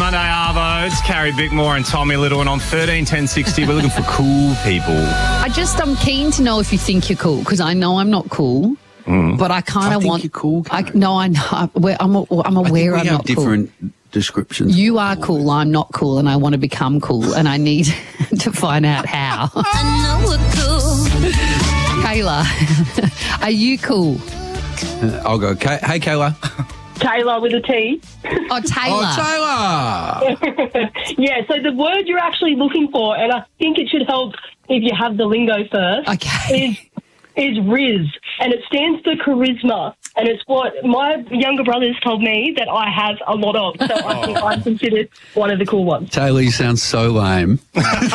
Monday Arvo. It's Carrie Bickmore and Tommy Little, and on 131060 we're looking for cool people. I'm keen to know if you think you're cool, because I know I'm not cool, but I kind of want. You're cool. I know. I'm aware I'm not cool. Different descriptions. You are cool. I'm not cool, and I want to become cool, and I need to find out how. I know we're cool. Kayla, are you cool? I'll go. Hey, Kayla. Taylor with a T. Oh, Taylor. Oh, Taylor. Yeah, so the word you're actually looking for, and I think it should help if you have the lingo first, Okay. is Riz, and it stands for charisma, and it's what my younger brothers told me that I have a lot of, so I think I'm considered one of the cool ones. Taylor, you sound so lame. It's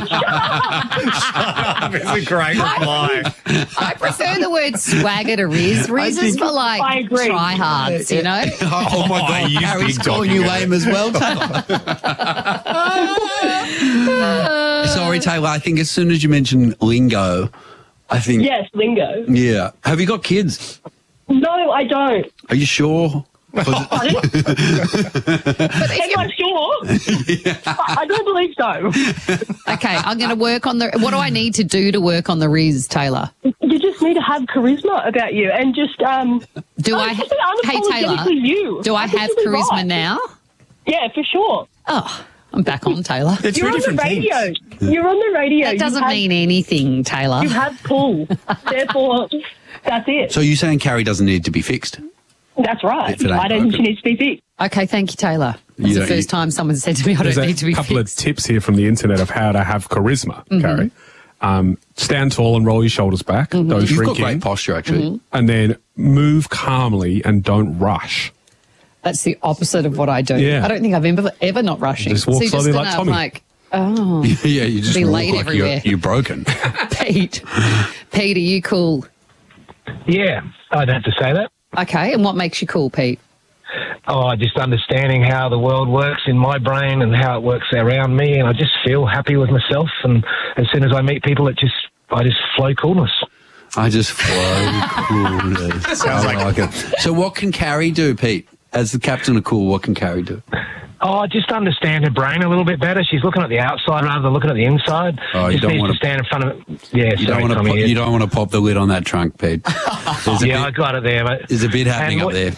a great reply. I prefer the word swagger to Riz. Riz is for I agree. tryhards, you know? Oh, my God. you Harry's big calling dog you again. lame as well, Taylor. Sorry, Taylor. I think as soon as you mention lingo, I think... Yes, lingo. Yeah. Have you got kids? No, I don't. Are you sure? Am I sure? I don't believe so. Okay, I'm going to work on what do I need to do to work on the Riz, Taylor? You just need to have charisma about you, and just Do I? just be Hey, Taylor. unapologetically you. Do I think have you'll be charisma right. now? Yeah, for sure. Oh, I'm back on, Taylor. It's You're on the radio. You're on the radio. That doesn't mean anything, Taylor. You have pull. Therefore, that's it. So you're saying Carrie doesn't need to be fixed? That's right. If it ain't I don't think she broken. needs to be fixed. Okay, thank you, Taylor. It's You the don't- first time someone said to me, I There's don't need to be a couple fixed. of tips here from the internet of how to have charisma, Carrie. Stand tall and roll your shoulders back. Don't You've shrink got great in. posture, actually. And then move calmly and don't rush. That's the opposite of what I do. Yeah. I don't think I've ever not rushing. Just walk so you're slowly like gonna, Tommy. like, oh, Yeah, you just Be walk late like everywhere. you're broken. Pete. Pete, are you cool? Yeah, I'd have to say that. Okay, and what makes you cool, Pete? Oh, just understanding how the world works in my brain and how it works around me, and I just feel happy with myself. And as soon as I meet people, I just flow coolness. I just flow coolness. Sounds like it. So what can Carrie do, Pete? As the captain of Cool, what can Carrie do? Oh, just understand her brain a little bit better. She's looking at the outside rather than looking at the inside. Oh, you just don't needs wanna- to stand in front of it. Yeah, You don't want to. You don't want to pop the lid on that trunk, Pete. Yeah, I got it there, mate. There's a bit happening And up there.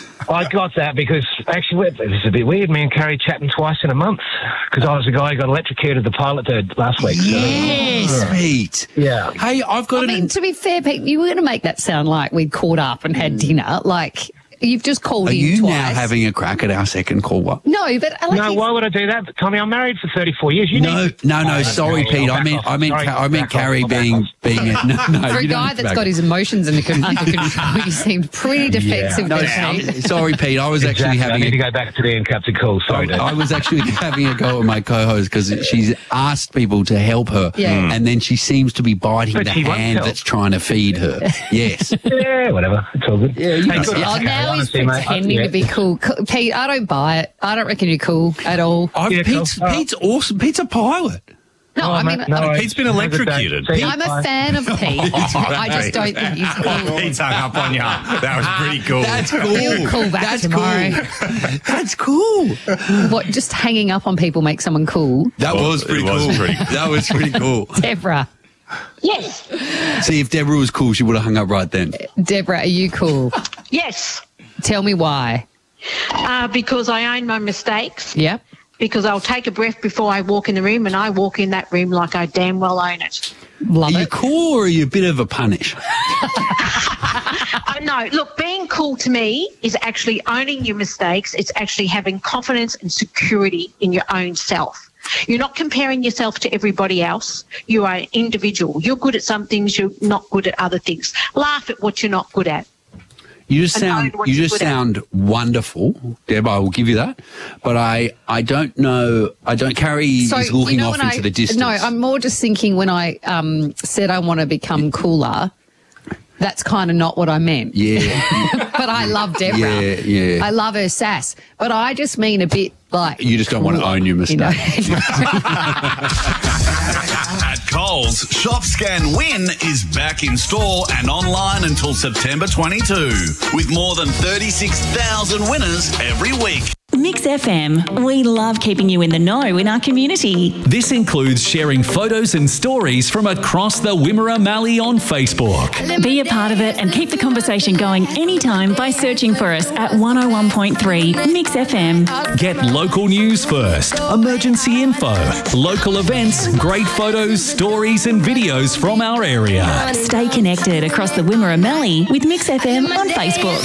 I got that because actually it's a bit weird. Me and Carrie chatting twice in a month because I was the guy who got electrocuted the pilot did last week. Yes, Pete. Yeah. Hey, I've got I mean, to be fair, Pete, you were going to make that sound like we'd caught up and had dinner. Like, you've just called Are in you twice. now having a crack at our second caller? No, but like No, why would I do that, Tommy? I'm married for 34 years. You No, need no. Sorry, okay, Pete. I'll I meant back off. Carrie I'll back being. No, for a you don't guy have to that's back got off. his emotions under control, you seemed pretty defensive No, there, Pete. sorry, Pete. I was actually Exactly. I need to having. go back to being Captain Cool. Sorry, Dave. I was actually having a go at my co-host because she's asked people to help her, Yeah. and then she seems to be biting But the she won't hand help. that's trying to feed her. Yes. Yeah, whatever. It's all good. Yeah, you Hey, know. good Oh, luck, now he's honestly, mate. pretending Yeah. to be cool. Pete, I don't buy it. I don't reckon you're cool at all. Yeah, cool. Pete's awesome. Pete's a pilot. No, I mean, Pete's been electrocuted. I'm a fan of Pete. I just don't think he's cool. Pete's hung up on you. That was pretty cool. That's cool. He'll call back That's tomorrow. cool. That's cool. What, just hanging up on people makes someone cool? That was pretty was cool. pretty That was pretty cool. Deborah. Yes, See, if Deborah was cool, she would have hung up right then. Deborah, are you cool? yes, Tell me why. because I own my mistakes. Yep. Because I'll take a breath before I walk in the room, and I walk in that room like I damn well own it. Love Are you it. cool or are you a bit of a punish? No, look, being cool to me is actually owning your mistakes. It's actually having confidence and security in your own self. You're not comparing yourself to everybody else. You are an individual. You're good at some things, you're not good at other things. Laugh at what you're not good at. You just And sound own what you you're just good at. sound wonderful, Deb. I will give you that, but I don't know. I don't. Carrie is looking off into the distance. No, I'm more just thinking when I said I want to become cooler, that's kind of not what I meant. Yeah, But I love Deborah. yeah. I love her sass. But I just mean a bit like... You just don't want to own your you know? mistake. At Coles, Shop Scan Win is back in store and online until September 22, with more than 36,000 winners every week. Mix FM. We love keeping you in the know in our community. This includes sharing photos and stories from across the Wimmera Mallee on Facebook. Be a part of it and keep the conversation going anytime by searching for us at 101.3 Mix FM. Get local news first, emergency info, local events, great photos, stories and videos from our area. Stay connected across the Wimmera Mallee with Mix FM on Facebook.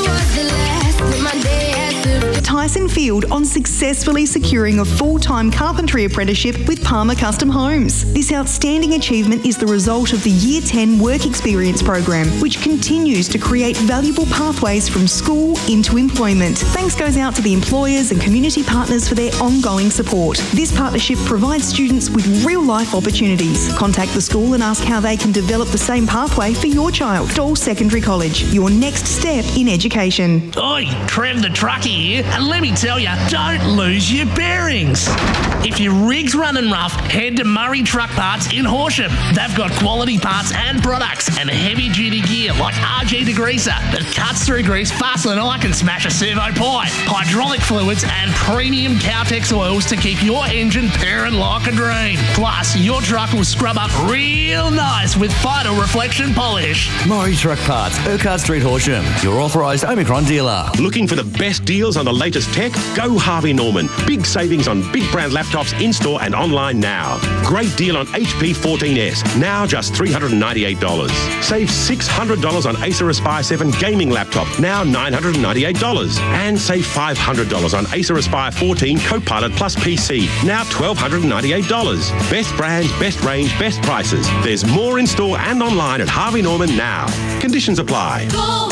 Tyson Field on successfully securing a full-time carpentry apprenticeship with Palmer Custom Homes. This outstanding achievement is the result of the Year 10 Work Experience program, which continues to create valuable pathways from school into employment. Thanks goes out to the employers and community partners for their ongoing support. This partnership provides students with real-life opportunities. Contact the school and ask how they can develop the same pathway for your child. Dawes Secondary College, your next step in education. Oi, Trev the truckie here, and let me tell you, don't lose your bearings. If your rig's running rough, head to Murray Truck Parts in Horsham. They've got quality parts and products and heavy-duty gear like RG degreaser that cuts through grease faster than I can smash a servo pipe, hydraulic fluids and premium Cowtex oils to keep your engine purring like a dream. Plus, your truck will scrub up real nice with Phyto Reflection polish. Murray Truck Parts, Urquhart Street, Horsham, your authorised Omicron dealer. Looking for the best deals on the latest tech? Go Harvey Norman. Big savings on big brand laptops in-store and online now. Great deal on HP 14S, now just $398. Save $600 on Acer Aspire 7 gaming laptop, now $998. And save $500 on Acer Aspire 14 Copilot Plus PC, now $1,298. Best brands, best range, best prices. There's more in-store and online at Harvey Norman now. Conditions apply.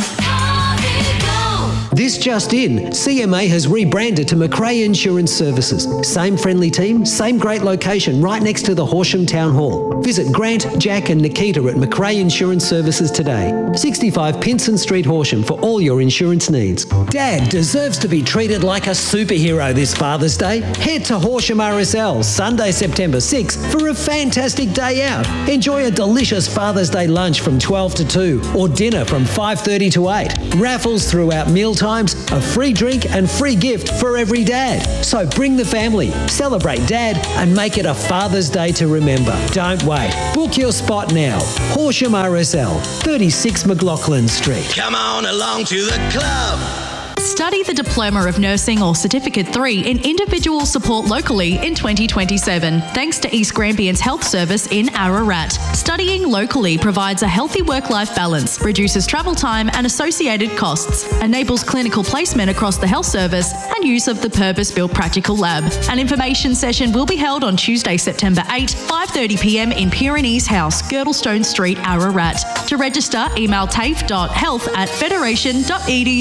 This just in, CMA has rebranded to McRae Insurance Services. Same friendly team, same great location right next to the Horsham Town Hall. Visit Grant, Jack and Nikita at McRae Insurance Services today. 65 Pinson Street, Horsham for all your insurance needs. Dad deserves to be treated like a superhero this Father's Day. Head to Horsham RSL Sunday, September 6 for a fantastic day out. Enjoy a delicious Father's Day lunch from 12 to 2 or dinner from 5:30 to 8. Raffles throughout mealtime, a free drink and free gift for every dad. So bring the family, celebrate Dad and make it a Father's Day to remember. Don't wait. Book your spot now. Horsham RSL, 36 McLaughlin Street. Come on along to the club. Study the Diploma of Nursing or Certificate 3 in Individual Support locally in 2027, thanks to East Grampian's Health Service in Ararat. Studying locally provides a healthy work-life balance, reduces travel time and associated costs, enables clinical placement across the health service and use of the purpose-built practical lab. An information session will be held on Tuesday, September 8, 5:30pm in Pyrenees House, Girdlestone Street, Ararat. To register, email tafe.health@federation.edu.